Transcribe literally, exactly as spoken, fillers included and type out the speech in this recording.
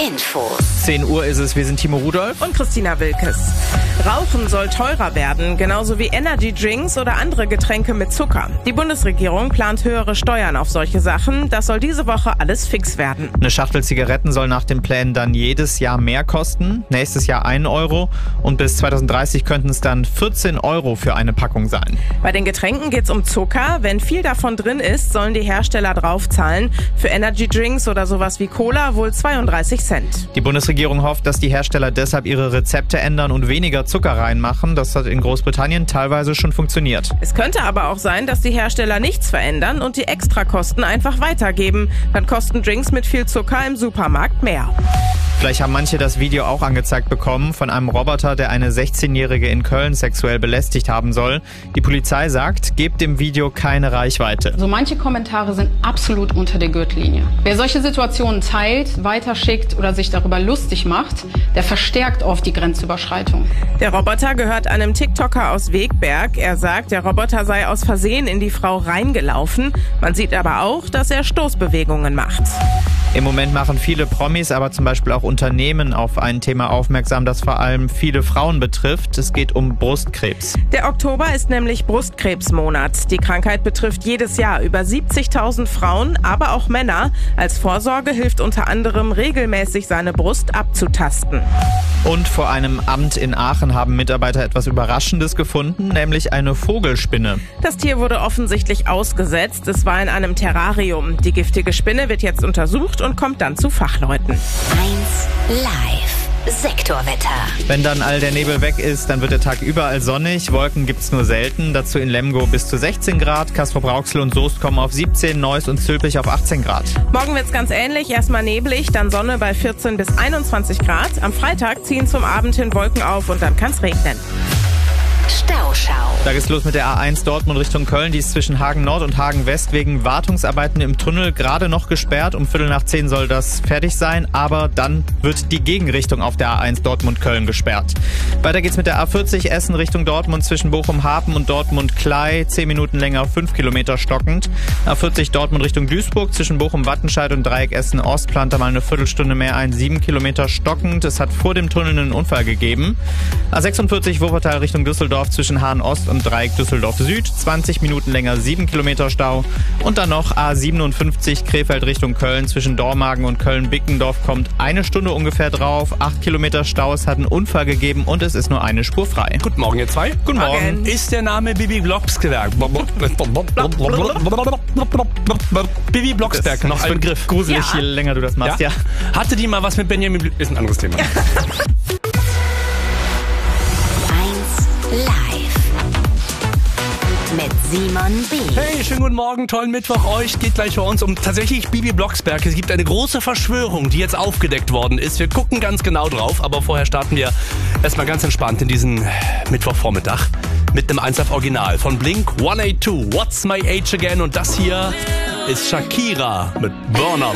Infos. zehn Uhr ist es, wir sind Timo Rudolph und Christina Wilkes. Rauchen soll teurer werden, genauso wie Energy Drinks oder andere Getränke mit Zucker. Die Bundesregierung plant höhere Steuern auf solche Sachen. Das soll diese Woche alles fix werden. Eine Schachtel Zigaretten soll nach den Plänen dann jedes Jahr mehr kosten, nächstes Jahr ein Euro und bis zweitausenddreißig könnten es dann vierzehn Euro für eine Packung sein. Bei den Getränken geht's um Zucker. Wenn viel davon drin ist, sollen die Hersteller draufzahlen. Für Energy Drinks oder sowas wie Cola wohl zweiunddreißig Cent. Die Bundesregierung hofft, dass die Hersteller deshalb ihre Rezepte ändern und weniger Zucker reinmachen. Das hat in Großbritannien teilweise schon funktioniert. Es könnte aber auch sein, dass die Hersteller nichts verändern und die Extrakosten einfach weitergeben. Dann kosten Drinks mit viel Zucker im Supermarkt mehr. Vielleicht haben manche das Video auch angezeigt bekommen von einem Roboter, der eine sechzehnjährige in Köln sexuell belästigt haben soll. Die Polizei sagt, gebt dem Video keine Reichweite. So manche Kommentare sind absolut unter der Gürtellinie. Wer solche Situationen teilt, weiterschickt oder sich darüber lustig macht, der verstärkt oft die Grenzüberschreitung. Der Roboter gehört einem TikToker aus Wegberg. Er sagt, der Roboter sei aus Versehen in die Frau reingelaufen. Man sieht aber auch, dass er Stoßbewegungen macht. Im Moment machen viele Promis, aber zum Beispiel auch Unternehmen auf ein Thema aufmerksam, das vor allem viele Frauen betrifft. Es geht um Brustkrebs. Der Oktober ist nämlich Brustkrebsmonat. Die Krankheit betrifft jedes Jahr über siebzigtausend Frauen, aber auch Männer. Als Vorsorge hilft unter anderem regelmäßig seine Brust abzutasten. Und vor einem Amt in Aachen haben Mitarbeiter etwas Überraschendes gefunden, nämlich eine Vogelspinne. Das Tier wurde offensichtlich ausgesetzt. Es war in einem Terrarium. Die giftige Spinne wird jetzt untersucht und kommt dann zu Fachleuten. eins Live. Sektorwetter. Wenn dann all der Nebel weg ist, dann wird der Tag überall sonnig. Wolken gibt's nur selten. Dazu in Lemgo bis zu sechzehn Grad. Castrop-Rauxel und Soest kommen auf siebzehn, Neuss und Zülpich auf achtzehn Grad. Morgen wird's ganz ähnlich. Erstmal neblig, dann Sonne bei vierzehn bis einundzwanzig Grad. Am Freitag ziehen zum Abend hin Wolken auf und dann kann's regnen. Stauschau. Da geht's los mit der A eins Dortmund Richtung Köln. Die ist zwischen Hagen Nord und Hagen West wegen Wartungsarbeiten im Tunnel gerade noch gesperrt. Um Viertel nach zehn soll das fertig sein, aber dann wird die Gegenrichtung auf der A eins Dortmund-Köln gesperrt. Weiter geht's mit der A vierzig Essen Richtung Dortmund zwischen Bochum-Hafen und Dortmund-Klei. Zehn Minuten länger, fünf Kilometer stockend. A vierzig Dortmund Richtung Duisburg zwischen Bochum-Wattenscheid und Dreieck Essen-Ost plant da mal eine Viertelstunde mehr ein. Sieben Kilometer stockend. Es hat vor dem Tunnel einen Unfall gegeben. A sechsundvierzig Wuppertal Richtung Düsseldorf zwischen Hahn-Ost und Dreieck Düsseldorf-Süd. zwanzig Minuten länger, sieben Kilometer Stau. Und dann noch A siebenundfünfzig Krefeld Richtung Köln. Zwischen Dormagen und Köln-Bickendorf kommt eine Stunde ungefähr drauf. acht Kilometer Stau. Es hat einen Unfall gegeben und es ist nur eine Spur frei. Guten Morgen, ihr zwei. Guten Morgen. Morgen. Ist der Name Bibi Blocksberg? Bibi Blocksberg noch ein Begriff? Gruselig, Ja. je länger du das machst, ja. Ja? Hatte die mal was mit Benjamin Blümchen? Ist ein anderes Thema. Live mit Simon B. Hey, schönen guten Morgen, tollen Mittwoch euch. Geht gleich bei uns um tatsächlich Bibi Blocksberg. Es gibt eine große Verschwörung, die jetzt aufgedeckt worden ist. Wir gucken ganz genau drauf, aber vorher starten wir erstmal ganz entspannt in diesen Mittwochvormittag mit einem eins Live Original von Blink hundertzweiundachtzig. What's My Age Again? Und das hier ist Shakira mit Burn Up.